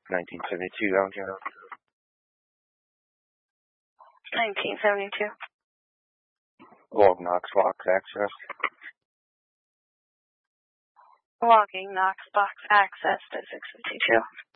1972 out here. 1972. Walking Knox Box access. Walking Knox Box access to 652.